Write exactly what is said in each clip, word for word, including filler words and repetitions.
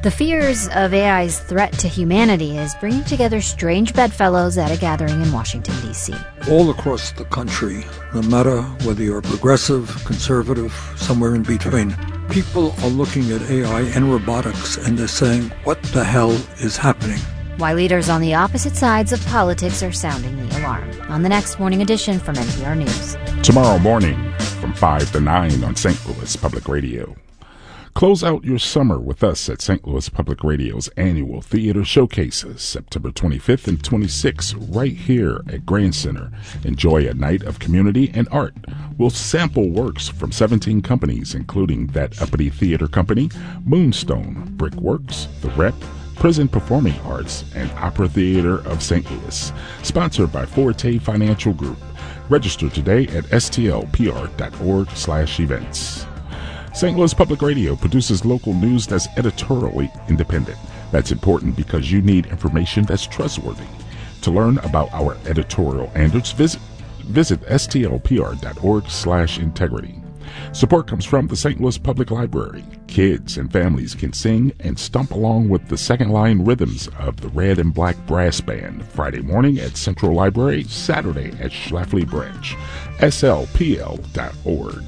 The fears of A I's threat to humanity is bringing together strange bedfellows at a gathering in Washington, D C. All across the country, no matter whether you're progressive, conservative, somewhere in between, people are looking at A I and robotics and they're saying, what the hell is happening? Why leaders on the opposite sides of politics are sounding the alarm. On the next Morning Edition from N P R News. Tomorrow morning from five to nine on Saint Louis Public Radio. Close out your summer with us at Saint Louis Public Radio's annual Theater Showcases, September twenty-fifth and twenty-sixth, right here at Grand Center. Enjoy a night of community and art. We'll sample works from seventeen companies, including That Uppity Theater Company, Moonstone, Brickworks, The Rep, Prison Performing Arts, and Opera Theater of Saint Louis. Sponsored by Forte Financial Group. Register today at stlpr.org slash events. Saint Louis Public Radio produces local news that's editorially independent. That's important because you need information that's trustworthy. To learn about our editorial standards, visit, visit stlpr.org slash integrity. Support comes from the Saint Louis Public Library. Kids and families can sing and stomp along with the second line rhythms of the Red and Black Brass Band. Friday morning at Central Library, Saturday at Schlafly Branch. S L P L dot org.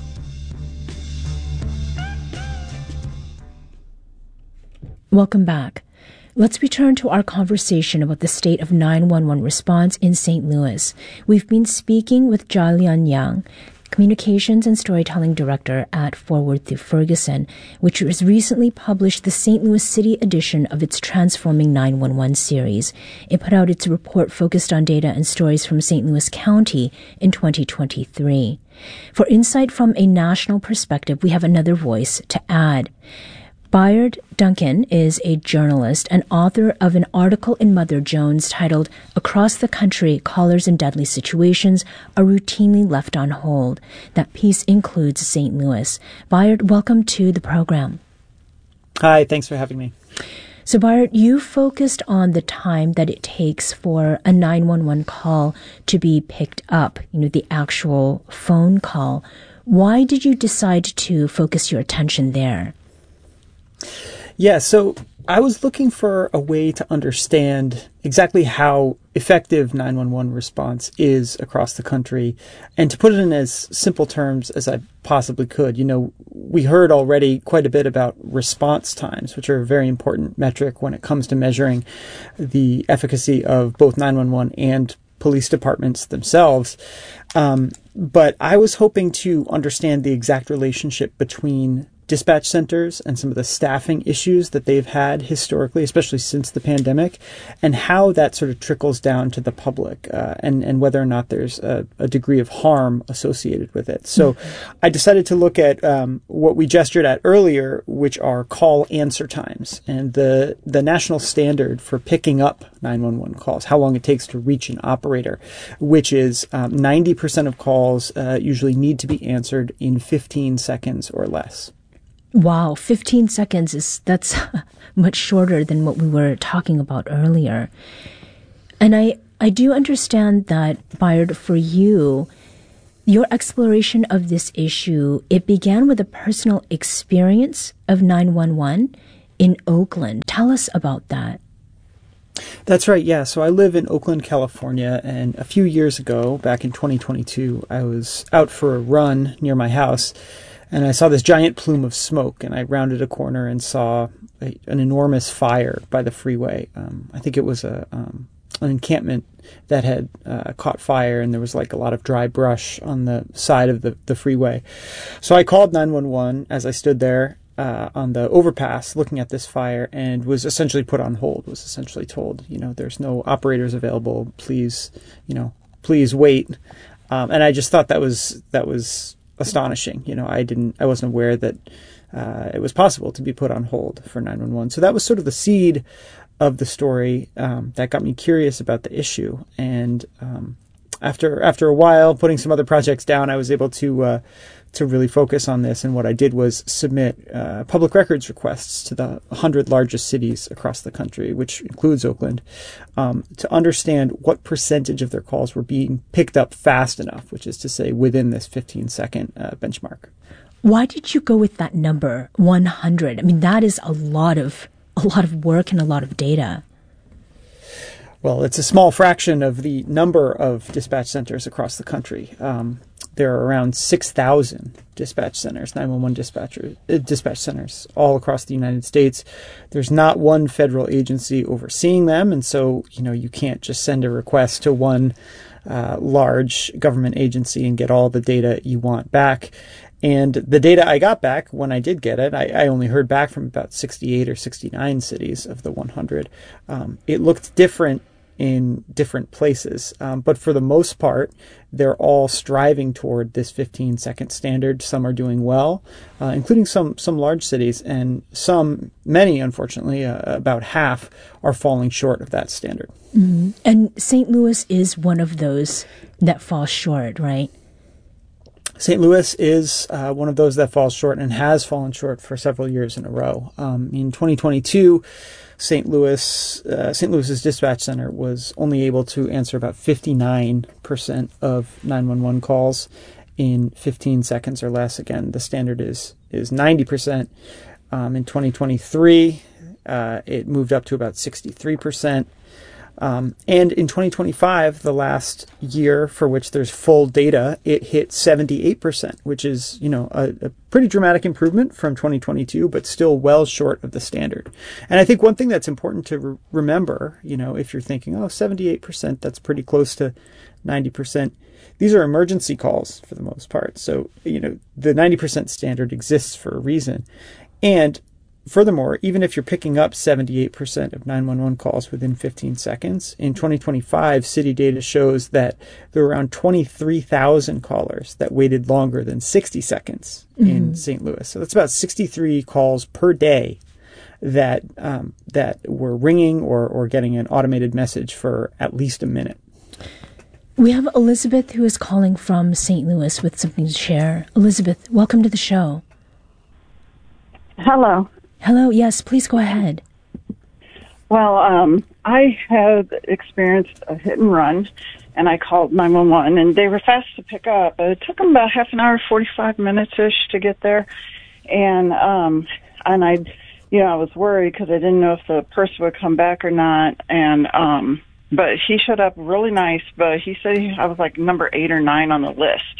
Welcome back. Let's return to our conversation about the state of nine one one response in Saint Louis. We've been speaking with Jialian Yang, Communications and Storytelling Director at Forward Through Ferguson, which has recently published the Saint Louis City edition of its Transforming nine one one series. It put out its report focused on data and stories from Saint Louis County in twenty twenty-three. For insight from a national perspective, we have another voice to add. Bayard Duncan is a journalist and author of an article in Mother Jones titled Across the Country, Callers in Deadly Situations Are Routinely Left on Hold. That piece includes Saint Louis. Bayard, welcome to the program. Hi, thanks for having me. So Bayard, you focused on the time that it takes for a nine one one call to be picked up, you know, the actual phone call. Why did you decide to focus your attention there? Yeah, so I was looking for a way to understand exactly how effective nine one one response is across the country and to put it in as simple terms as I possibly could. You know, we heard already quite a bit about response times, which are a very important metric when it comes to measuring the efficacy of both nine one one and police departments themselves. Um, but I was hoping to understand the exact relationship between dispatch centers and some of the staffing issues that they've had historically, especially since the pandemic, and how that sort of trickles down to the public, uh, and, and whether or not there's a, a degree of harm associated with it. So mm-hmm. I decided to look at um, what we gestured at earlier, which are call answer times and the, the national standard for picking up nine one one calls, how long it takes to reach an operator, which is um, ninety percent of calls uh, usually need to be answered in fifteen seconds or less. Wow, fifteen seconds is that's much shorter than what we were talking about earlier. And I, I do understand that, Bayard, for you, your exploration of this issue, it began with a personal experience of nine one one in Oakland. Tell us about that. That's right, yeah. So I live in Oakland, California, and a few years ago, back in twenty twenty-two, I was out for a run near my house, and I saw this giant plume of smoke, and I rounded a corner and saw a, an enormous fire by the freeway. Um, I think it was a um, an encampment that had uh, caught fire, and there was like a lot of dry brush on the side of the, the freeway. So I called nine one one as I stood there uh, on the overpass looking at this fire, and was essentially put on hold, was essentially told, you know, there's no operators available, please, you know, please wait. Um, and I just thought that was that was astonishing. You know, I didn't, I wasn't aware that uh, it was possible to be put on hold for nine one one. So that was sort of the seed of the story um, that got me curious about the issue. And um, after after a while, putting some other projects down, I was able to uh, to really focus on this. And what I did was submit uh, public records requests to the one hundred largest cities across the country, which includes Oakland, um, to understand what percentage of their calls were being picked up fast enough, which is to say within this fifteen second uh, benchmark. Why did you go with that number, one hundred? I mean, that is a lot of a lot of work and a lot of data. Well, it's a small fraction of the number of dispatch centers across the country. Um, there are around six thousand dispatch centers, nine one one dispatcher, uh, dispatch centers all across the United States. There's not one federal agency overseeing them, and so, you know, you can't just send a request to one uh, large government agency and get all the data you want back. And the data I got back, when I did get it, I, I only heard back from about sixty-eight or sixty-nine cities of the one hundred. Um, it looked different in different places. Um, but for the most part, they're all striving toward this fifteen second standard. Some are doing well, uh, including some, some large cities, and some, many, unfortunately, uh, about half are falling short of that standard. Mm-hmm. And Saint Louis is one of those that falls short, right? Saint Louis is uh, one of those that falls short and has fallen short for several years in a row. Um, in twenty twenty-two, Saint Louis, uh, Saint Louis's dispatch center was only able to answer about fifty-nine percent of nine one one calls in fifteen seconds or less. Again, the standard is is ninety percent. Um, in twenty twenty-three, uh, it moved up to about sixty-three percent. Um, and in twenty twenty-five, the last year for which there's full data, it hit seventy-eight percent, which is, you know, a, a pretty dramatic improvement from twenty twenty-two, but still well short of the standard. And I think one thing that's important to re- remember, you know, if you're thinking, oh, seventy-eight percent, that's pretty close to ninety percent. These are emergency calls for the most part. So, you know, the ninety percent standard exists for a reason. And furthermore, even if you're picking up seventy-eight percent of nine one one calls within fifteen seconds, in twenty twenty-five, city data shows that there were around twenty-three thousand callers that waited longer than sixty seconds mm-hmm. in Saint Louis. So that's about sixty-three calls per day that um, that were ringing or, or getting an automated message for at least a minute. We have Elizabeth who is calling from Saint Louis with something to share. Elizabeth, welcome to the show. Hello. Hello, yes, please go ahead. Well, um, I have experienced a hit and run, and I called nine one one, and they were fast to pick up. It took them about half an hour, forty-five minutes-ish to get there, and um, and I, you know, I was worried because I didn't know if the person would come back or not, and um, but he showed up really nice, but he said he, I was like number eight or nine on the list.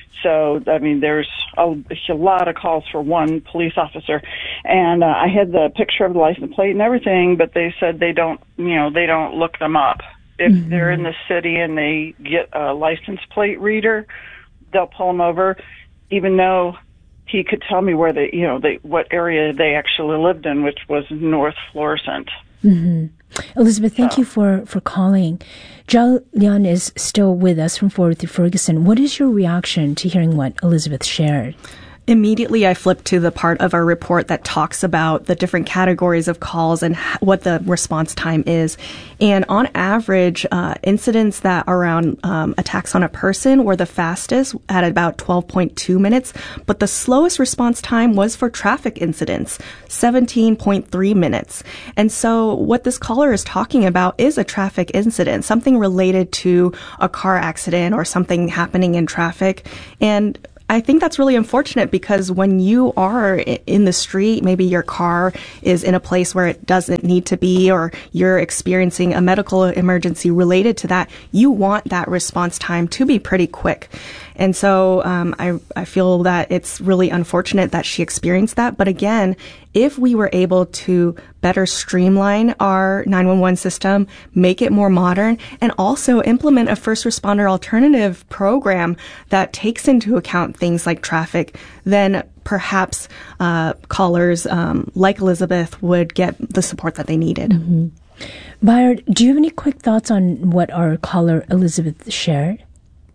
So, I mean, there's a, a lot of calls for one police officer. And uh, I had the picture of the license plate and everything, but they said they don't, you know, they don't look them up. If mm-hmm. they're in the city and they get a license plate reader, they'll pull them over, even though he could tell me where they, you know, they, what area they actually lived in, which was North Florissant. Mm-hmm. Elizabeth, thank so. you for, for calling. Zhao Lian is still with us from Fort Worth, Ferguson. What is your reaction to hearing what Elizabeth shared? Immediately, I flipped to the part of our report that talks about the different categories of calls and what the response time is. And on average, uh, incidents that are around um, attacks on a person were the fastest at about twelve point two minutes. But the slowest response time was for traffic incidents, seventeen point three minutes. And so what this caller is talking about is a traffic incident, something related to a car accident or something happening in traffic. And I think that's really unfortunate because when you are in the street, maybe your car is in a place where it doesn't need to be, or you're experiencing a medical emergency related to that, you want that response time to be pretty quick. And so um, I, I feel that it's really unfortunate that she experienced that. But again, if we were able to better streamline our nine one one system, make it more modern, and also implement a first responder alternative program that takes into account things like traffic, then perhaps uh, callers um, like Elizabeth would get the support that they needed. Mm-hmm. Bayard, do you have any quick thoughts on what our caller Elizabeth shared?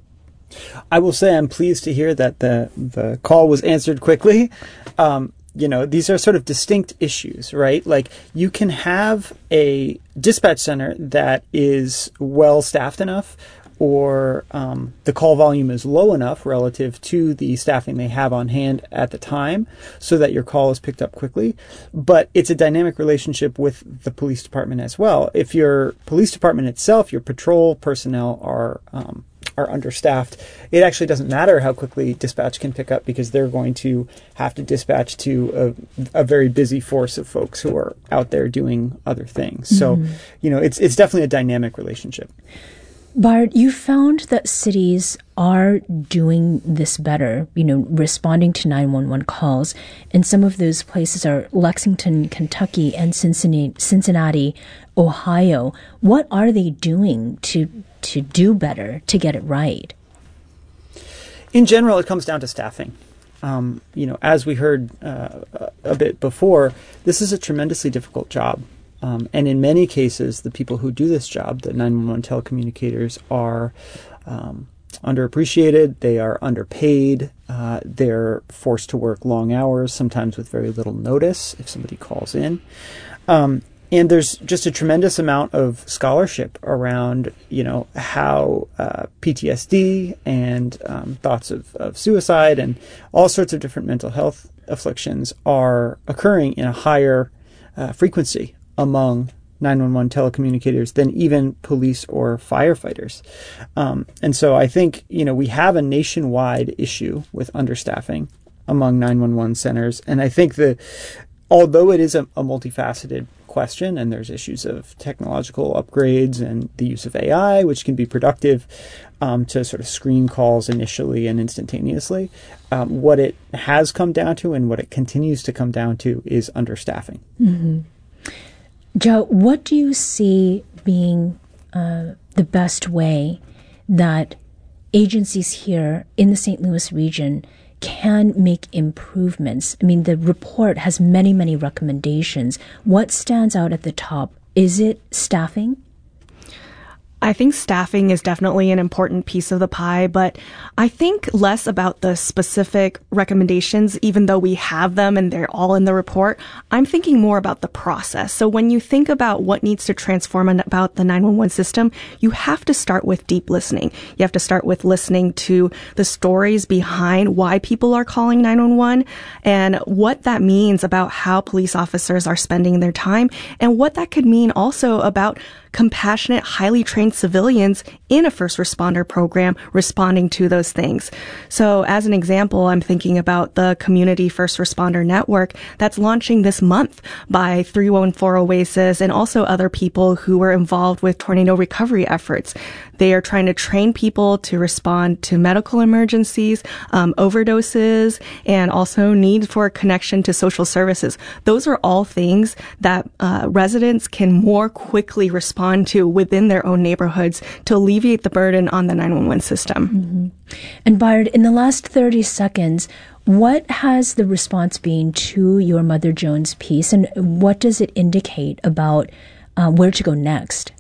I will say I'm pleased to hear that the the call was answered quickly. Um, you know, these are sort of distinct issues, right? Like, you can have a dispatch center that is well staffed enough or um, the call volume is low enough relative to the staffing they have on hand at the time so that your call is picked up quickly. But it's a dynamic relationship with the police department as well. If your police department itself, your patrol personnel are um, are understaffed, it actually doesn't matter how quickly dispatch can pick up because they're going to have to dispatch to a, a very busy force of folks who are out there doing other things. Mm-hmm. So, you know, it's it's definitely a dynamic relationship. Bart, you found that cities are doing this better, you know, responding to nine one one calls. And some of those places are Lexington, Kentucky, and Cincinnati, Cincinnati, Ohio. What are they doing to to do better, to get it right? In general, it comes down to staffing. Um, you know, as we heard uh, a bit before, this is a tremendously difficult job. Um, and in many cases, the people who do this job, the nine one one telecommunicators, are um, underappreciated, they are underpaid, uh, they're forced to work long hours, sometimes with very little notice if somebody calls in. Um, and there's just a tremendous amount of scholarship around, you know, how uh, P T S D and um, thoughts of, of suicide and all sorts of different mental health afflictions are occurring in a higher uh, frequency among nine one one telecommunicators than even police or firefighters. Um, and so I think, you know, we have a nationwide issue with understaffing among nine one one centers. And I think that although it is a, a multifaceted question and there's issues of technological upgrades and the use of A I, which can be productive um, to sort of screen calls initially and instantaneously, um, what it has come down to and what it continues to come down to is understaffing. Mm-hmm. Joe, what do you see being uh, the best way that agencies here in the Saint Louis region can make improvements? I mean, the report has many, many recommendations. What stands out at the top? Is it staffing? I think staffing is definitely an important piece of the pie, but I think less about the specific recommendations, even though we have them and they're all in the report. I'm thinking more about the process. So when you think about what needs to transform about the nine one one system, you have to start with deep listening. You have to start with listening to the stories behind why people are calling nine one one and what that means about how police officers are spending their time and what that could mean also about compassionate, highly trained civilians in a first responder program responding to those things. So as an example, I'm thinking about the Community First Responder Network that's launching this month by three one four Oasis and also other people who were involved with tornado recovery efforts. They are trying to train people to respond to medical emergencies, um, overdoses, and also need for a connection to social services. Those are all things that uh, residents can more quickly respond to within their own neighborhoods to alleviate the burden on the nine one one system. Mm-hmm. And Bard, in the last thirty seconds, what has the response been to your Mother Jones piece, and what does it indicate about uh, where to go next?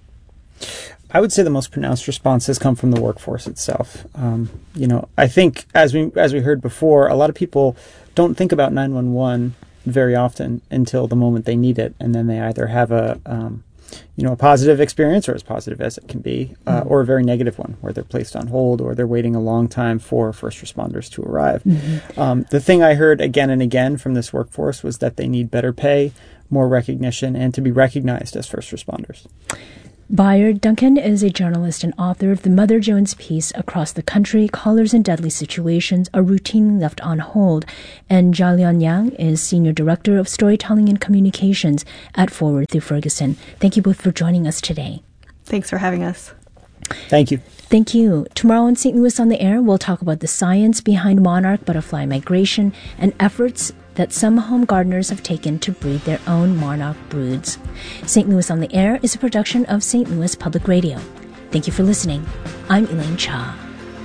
I would say the most pronounced response has come from the workforce itself. Um, you know, I think as we as we heard before, a lot of people don't think about nine one one very often until the moment they need it, and then they either have a um, you know a positive experience, or as positive as it can be, uh, mm-hmm. or a very negative one where they're placed on hold or they're waiting a long time for first responders to arrive. Mm-hmm. Um, the thing I heard again and again from this workforce was that they need better pay, more recognition, and to be recognized as first responders. Bayard Duncan is a journalist and author of the Mother Jones piece, Across the Country, Callers in Deadly Situations Are Routinely Left on Hold. And Jialian Yang is Senior Director of Storytelling and Communications at Forward Through Ferguson. Thank you both for joining us today. Thanks for having us. Thank you. Thank you. Tomorrow in Saint Louis on the Air, we'll talk about the science behind monarch butterfly migration and efforts that some home gardeners have taken to breed their own monarch broods. Saint Louis on the Air is a production of Saint Louis Public Radio. Thank you for listening. I'm Elaine Cha.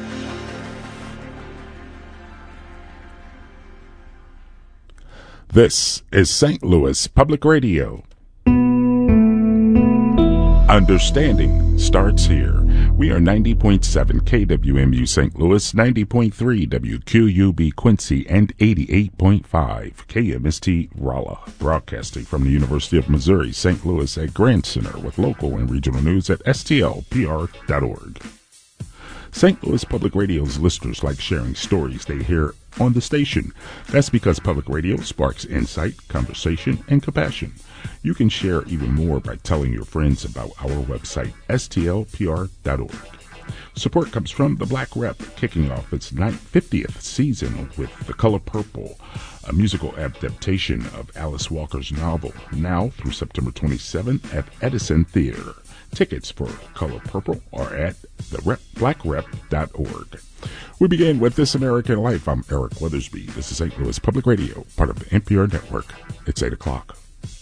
This is Saint Louis Public Radio. Understanding starts here. We are ninety point seven K W M U Saint Louis, ninety point three W Q U B Quincy, and eighty-eight point five K M S T Rolla. Broadcasting from the University of Missouri, Saint Louis at Grand Center with local and regional news at S T L P R dot org. Saint Louis Public Radio's listeners like sharing stories they hear on the station. That's because public radio sparks insight, conversation, and compassion. You can share even more by telling your friends about our website, S T L P R dot org. Support comes from The Black Rep, kicking off its fiftieth season with The Color Purple, a musical adaptation of Alice Walker's novel, now through September twenty-seventh at Edison Theater. Tickets for Color Purple are at the black rep dot org. We begin with This American Life. I'm Eric Weathersby. This is Saint Louis Public Radio, part of the N P R network. It's eight o'clock.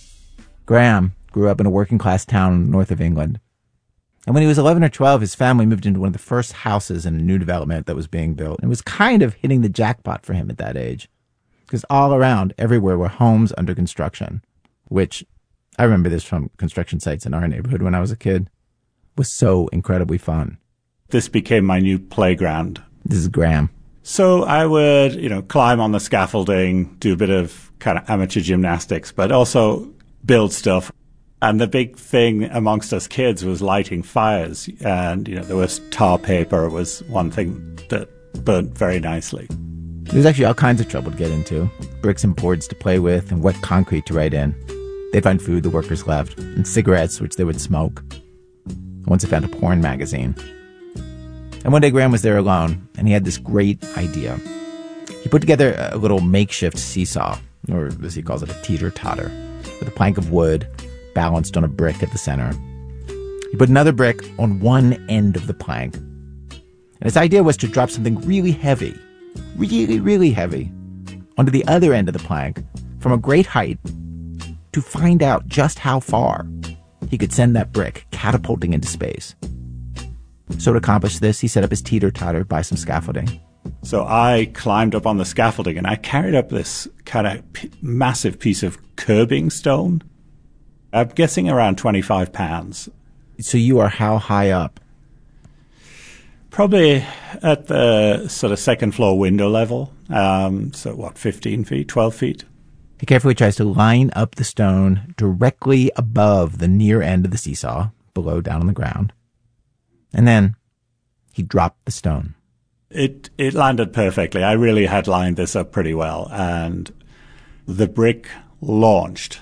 Graham grew up in a working-class town north of England. And when he was eleven or twelve, his family moved into one of the first houses in a new development that was being built. It was kind of hitting the jackpot for him at that age. Because all around, everywhere were homes under construction, which, I remember this from construction sites in our neighborhood when I was a kid, was so incredibly fun. This became my new playground. This is Graham. So I would, you know, climb on the scaffolding, do a bit of kind of amateur gymnastics, but also build stuff. And the big thing amongst us kids was lighting fires. And, you know, there was tar paper was one thing that burnt very nicely. There was actually all kinds of trouble to get into. Bricks and boards to play with and wet concrete to write in. They'd find food the workers left and cigarettes, which they would smoke. Once they found a porn magazine. And one day Graham was there alone, and he had this great idea. He put together a little makeshift seesaw, or as he calls it, a teeter-totter, with a plank of wood balanced on a brick at the center. He put another brick on one end of the plank. And his idea was to drop something really heavy, really, really heavy, onto the other end of the plank from a great height to find out just how far he could send that brick catapulting into space. So to accomplish this, he set up his teeter-totter by some scaffolding. So I climbed up on the scaffolding and I carried up this kind of p- massive piece of curbing stone. I'm guessing around twenty-five pounds. So you are how high up? Probably at the sort of second floor window level. Um, so what, fifteen feet, twelve feet? He carefully tries to line up the stone directly above the near end of the seesaw, below down on the ground. And then he dropped the stone. It it landed perfectly. I really had lined this up pretty well. And the brick launched.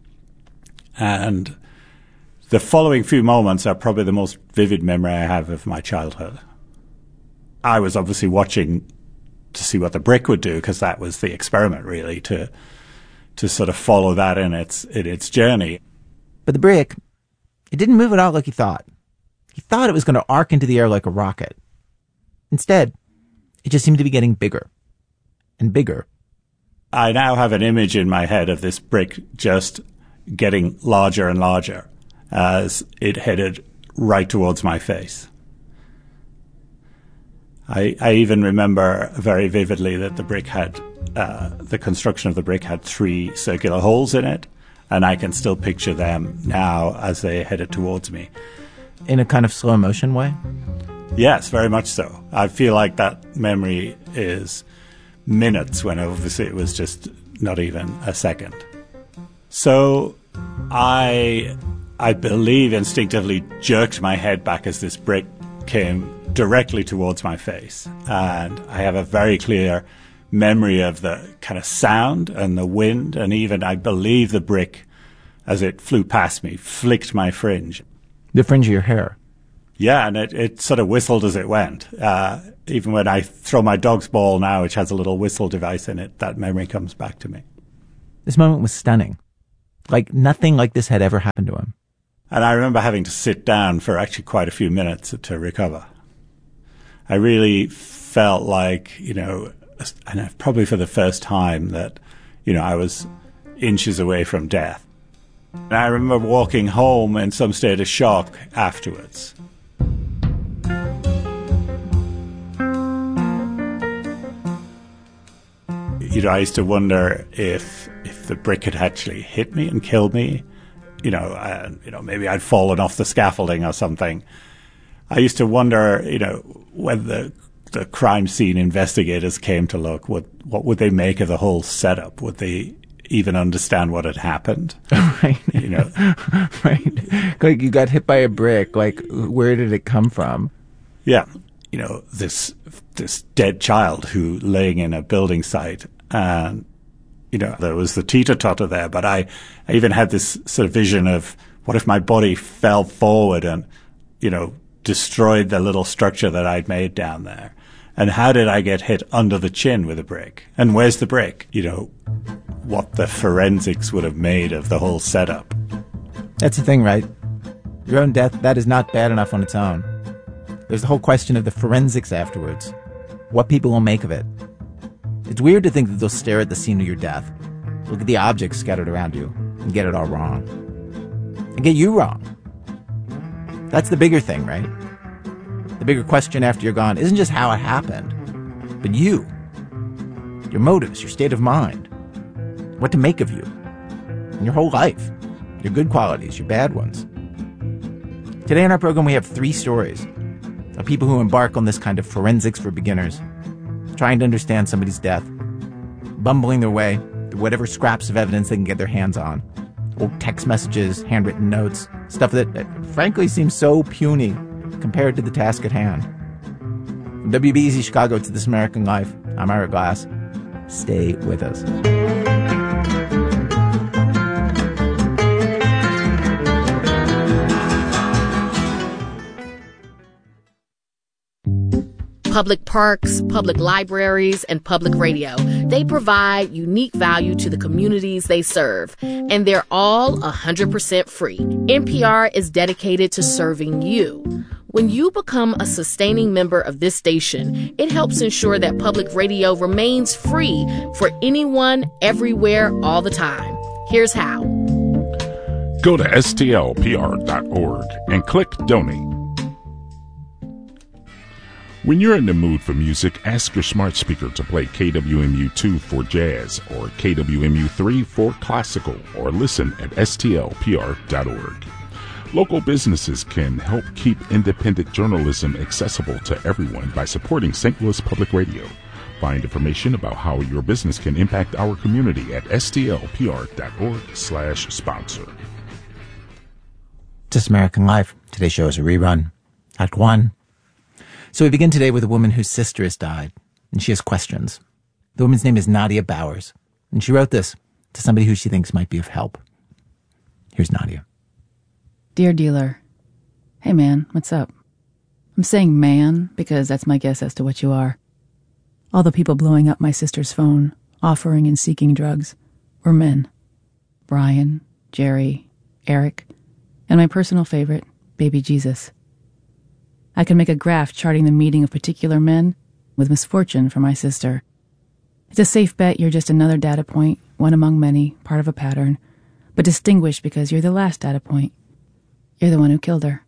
And the following few moments are probably the most vivid memory I have of my childhood. I was obviously watching to see what the brick would do, because that was the experiment, really, to to sort of follow that in its in its journey. But the brick, it didn't move at all like he thought. He thought it was going to arc into the air like a rocket. Instead, it just seemed to be getting bigger and bigger. I now have an image in my head of this brick just getting larger and larger as it headed right towards my face. I, I even remember very vividly that the brick had, uh, the construction of the brick had three circular holes in it, and I can still picture them now as they headed towards me. In a kind of slow motion way? Yes, very much so. I feel like that memory is minutes when obviously it was just not even a second. So I, I believe instinctively jerked my head back as this brick came directly towards my face. And I have a very clear memory of the kind of sound and the wind, and even I believe the brick, as it flew past me, flicked my fringe. The fringe of your hair? Yeah, and it, it sort of whistled as it went. Uh, even when I throw my dog's ball now, which has a little whistle device in it, that memory comes back to me. This moment was stunning. Like nothing like this had ever happened to him. And I remember having to sit down for actually quite a few minutes to recover. I really felt like, you know, and probably for the first time that, you know, I was inches away from death. And I remember walking home in some state of shock afterwards. You know, I used to wonder if if the brick had actually hit me and killed me. You know, and, you know, maybe I'd fallen off the scaffolding or something. I used to wonder, you know, when the the crime scene investigators came to look, what what would they make of the whole setup? Would they even understand what had happened? Right. You know, right. Like you got hit by a brick. Like, where did it come from? Yeah. you know, this this dead child who laying in a building site, and you know, there was the teeter-totter there, but I, I even had this sort of vision of what if my body fell forward and, you know, destroyed the little structure that I'd made down there. And how did I get hit under the chin with a brick? And where's the brick? You know, what the forensics would have made of the whole setup. That's the thing, right? Your own death, that is not bad enough on its own. There's the whole question of the forensics afterwards. What people will make of it. It's weird to think that they'll stare at the scene of your death, look at the objects scattered around you, and get it all wrong. And get you wrong. That's the bigger thing, right? The bigger question after you're gone isn't just how it happened, but you. Your motives, your state of mind. What to make of you. And your whole life. Your good qualities, your bad ones. Today on our program we have three stories of people who embark on this kind of forensics for beginners, trying to understand somebody's death, bumbling their way through whatever scraps of evidence they can get their hands on. Old text messages, handwritten notes, stuff that, that frankly seems so puny compared to the task at hand. From W B E Z Chicago to This American Life, I'm Ira Glass. Stay with us. Public parks, public libraries, and public radio. They provide unique value to the communities they serve, and they're all one hundred percent free. N P R is dedicated to serving you. When you become a sustaining member of this station, it helps ensure that public radio remains free for anyone, everywhere, all the time. Here's how. Go to S T L P R dot org and click Donate. When you're in the mood for music, ask your smart speaker to play K W M U two for jazz or K W M U three for classical, or listen at S T L P R dot org. Local businesses can help keep independent journalism accessible to everyone by supporting Saint Louis Public Radio. Find information about how your business can impact our community at S T L P R dot org slash sponsor. This American Life. Today's show is a rerun. Act one. So we begin today with a woman whose sister has died, and she has questions. The woman's name is Nadia Bowers, and she wrote this to somebody who she thinks might be of help. Here's Nadia. Dear dealer, hey man, what's up? I'm saying man because that's my guess as to what you are. All the people blowing up my sister's phone, offering and seeking drugs, were men. Brian, Jerry, Eric, and my personal favorite, Baby Jesus. I can make a graph charting the meeting of particular men with misfortune for my sister. It's a safe bet you're just another data point, one among many, part of a pattern, but distinguished because you're the last data point. You're the one who killed her.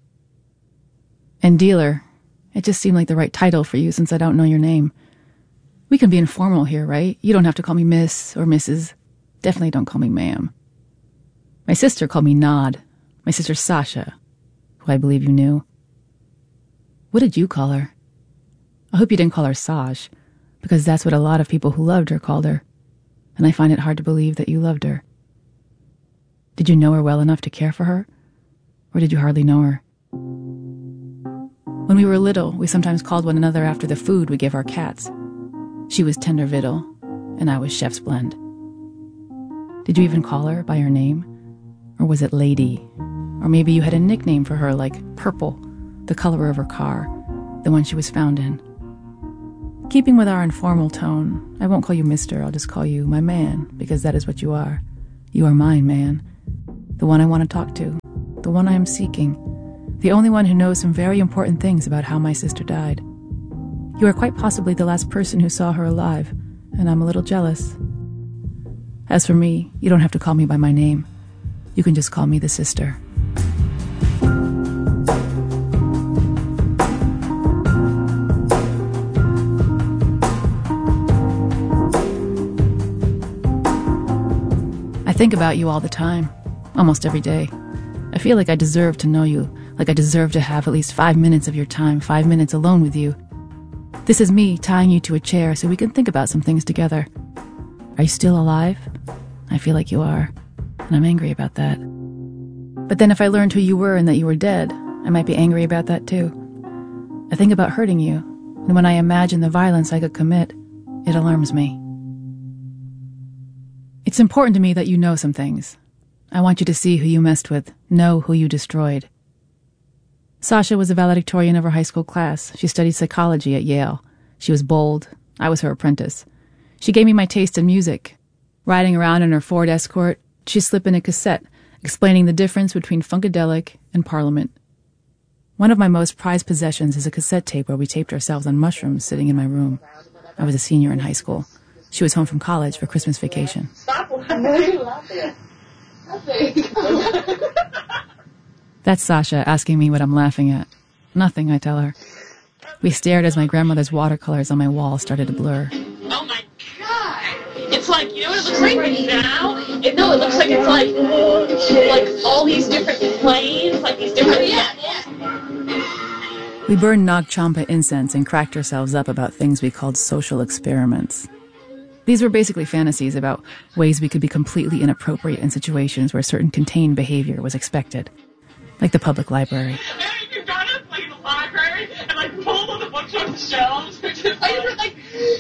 And dealer, it just seemed like the right title for you since I don't know your name. We can be informal here, right? You don't have to call me Miss or Missus Definitely don't call me ma'am. My sister called me Nod. My sister Sasha, who I believe you knew. What did you call her? I hope you didn't call her Saj, because that's what a lot of people who loved her called her, and I find it hard to believe that you loved her. Did you know her well enough to care for her, or did you hardly know her? When we were little, we sometimes called one another after the food we gave our cats. She was Tender Victual, and I was Chef's Blend. Did you even call her by her name? Or was it Lady? Or maybe you had a nickname for her like Purple, the color of her car, the one she was found in. Keeping with our informal tone, I won't call you mister, I'll just call you my man, because that is what you are. You are mine, man. The one I want to talk to. The one I am seeking. The only one who knows some very important things about how my sister died. You are quite possibly the last person who saw her alive, and I'm a little jealous. As for me, you don't have to call me by my name. You can just call me the sister. I think about you all the time, almost every day. I feel like I deserve to know you, like I deserve to have at least five minutes of your time, five minutes alone with you. This is me tying you to a chair so we can think about some things together. Are you still alive? I feel like you are, and I'm angry about that. But then if I learned who you were and that you were dead, I might be angry about that too. I think about hurting you, And when I imagine the violence I could commit, it alarms me. It's important to me that you know some things. I want you to see who you messed with, know who you destroyed. Sasha was a valedictorian of her high school class. She studied psychology at Yale. She was bold. I was her apprentice. She gave me my taste in music. Riding around in her Ford Escort, she'd slip in a cassette explaining the difference between Funkadelic and Parliament. One of my most prized possessions is a cassette tape where we taped ourselves on mushrooms sitting in my room. I was a senior in high school. She was home from college for Christmas vacation. Stop laughing. That's Sasha asking me what I'm laughing at. Nothing, I tell her. We stared as my grandmother's watercolors on my wall started to blur. Oh my God! It's like, you know what it looks like right now? It, no, it looks like it's like, like all these different planes, like these different... Yeah, yeah. We burned Nag Champa incense and cracked ourselves up about things we called social experiments. These were basically fantasies about ways we could be completely inappropriate in situations where certain contained behavior was expected, like the public library. And you got us like in the library and like pulled all the books off the shelves, which is like, like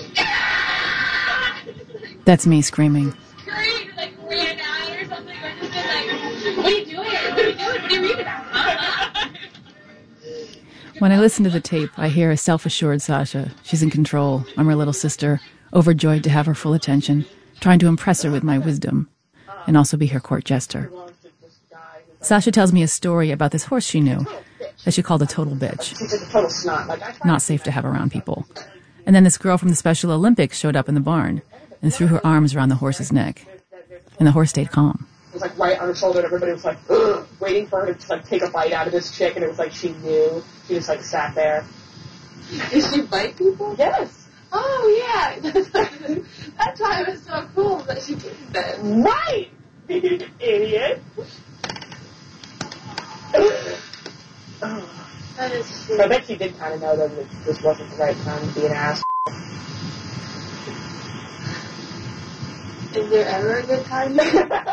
that's me screaming. Scream, like ran out or something, or just been like, what are you doing? What are you doing? What are you reading about? Huh? When I listen to the tape, I hear a self-assured Sasha. She's in control. I'm her little sister, overjoyed to have her full attention, trying to impress her with my wisdom, and also be her court jester. Sasha tells me a story about this horse she knew that she called a total bitch. Not safe to have around people. And then this girl from the Special Olympics showed up in the barn and threw her arms around the horse's neck. And the horse stayed calm. It was like right on her shoulder, and everybody was like, ugh, waiting for her to like take a bite out of this chick, and it was like she knew. She just like sat there. Did she bite people? Yes. Oh yeah, that time was so cool that she did that. Right, idiot. That is true. I bet she did kind of know that this wasn't the right time to be an ass. Is there ever a good time?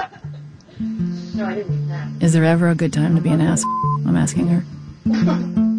No, I didn't mean that. Is there ever a good time to be an ass? I'm asking her.